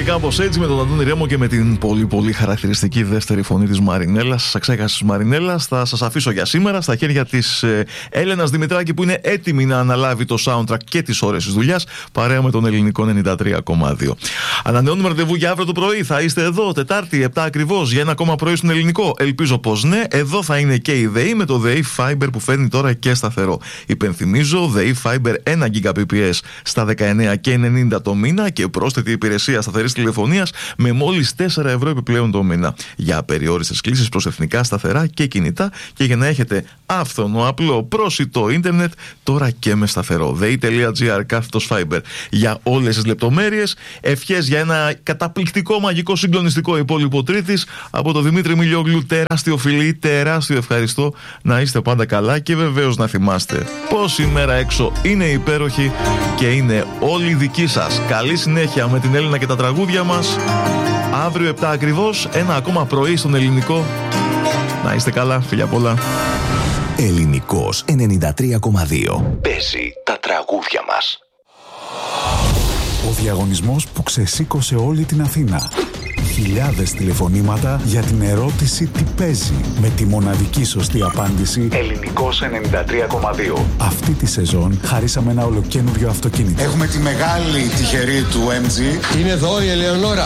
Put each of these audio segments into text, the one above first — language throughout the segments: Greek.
κάπως έτσι με τον Αντώνη Ρέμο και με την πολύ πολύ χαρακτηριστική δεύτερη φωνή της Μαρινέλας. Αξέχασης Μαρινέλας. Θα σας αφήσω για σήμερα στα χέρια της Έλενας Δημητράκη, που είναι έτοιμη να αναλάβει το soundtrack και τις ώρες της δουλειάς, παρέα με τον ελληνικό 93,2. Ανανεώνουμε ραντεβού για αύριο το πρωί. Θα είστε εδώ Τετάρτη 7 ακριβώς για ένα ακόμα πρωί στον ελληνικό. Ελπίζω πως ναι. Εδώ θα είναι και η ΔΕΗ με το ΔΕΗ Fiber που φέρνει τώρα και σταθερό. Υπενθυμίζω, ΔΕΗ Fiber 1 Gbps στα 19,90 το μήνα και πρόσθετη υπηρεσία σταθερής τηλεφωνίας με μόλις 4 ευρώ επιπλέον το μήνα. Για απεριόριστες κλήσεις προς εθνικά σταθερά και κινητά και για να έχετε άφθονο, απλό, πρόσιτο ίντερνετ τώρα και με σταθερό. ΔΕΗ.gr/Fiber για όλες τις λεπτομέρειες. Ευχές για ένα καταπληκτικό, μαγικό, συγκλονιστικό υπόλοιπο Τρίτης από το Δημήτρη Μιλιόγλου. Τεράστιο φιλί, τεράστιο ευχαριστώ. Να είστε πάντα καλά και βεβαίως να θυμάστε πως η μέρα έξω είναι υπέροχη και είναι όλη δική σας. Καλή συνέχεια με την Έλληνα και τα τραγούδια μας. Αύριο 7 ακριβώς, ένα ακόμα πρωί στον ελληνικό. Να είστε καλά, φιλιά πολλά. Ελληνικός 93,2. Παίζει τα τραγούδια μας. Ο διαγωνισμός που ξεσήκωσε όλη την Αθήνα. Χιλιάδες τηλεφωνήματα για την ερώτηση τι παίζει, με τη μοναδική σωστή απάντηση Ελληνικός 93,2. Αυτή τη σεζόν χαρίσαμε ένα ολοκαίνουργιο αυτοκίνητο. Έχουμε τη μεγάλη τυχερή του MG. Είναι εδώ η Ελεονόρα.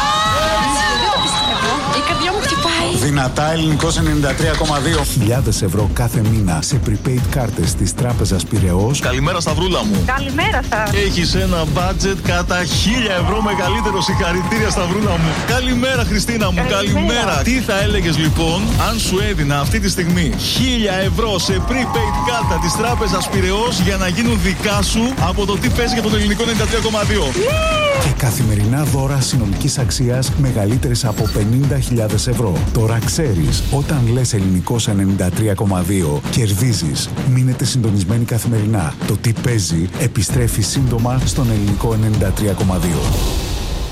Η καρδιά μου χτυπάει. Δυνατά Ελληνικός 93,2. Χιλιάδες ευρώ κάθε μήνα σε prepaid κάρτες της Τράπεζας Πειραιώς. Καλημέρα Σταυρούλα μου. Καλημέρα σας. Έχεις ένα budget κατά 1.000 ευρώ μεγαλύτερο. Συγχαρητήρια Σταυρούλα μου. Καλημέρα Χριστίνα μου. Καλημέρα. Τι θα έλεγες λοιπόν αν σου έδινα αυτή τη στιγμή 1.000 ευρώ σε prepaid κάρτα της Τράπεζας Πειραιώς για να γίνουν δικά σου από το τι παίζει για τον ελληνικό 93,2. Και καθημερινά δώρα συνολικής αξίας μεγαλύτερες από 50.000 ευρώ. Τώρα ξέρεις, όταν λες Ελληνικός 93,2 κερδίζεις. Μείνετε συντονισμένοι καθημερινά. Το τι παίζει επιστρέφει σύντομα στον Ελληνικό 93,2.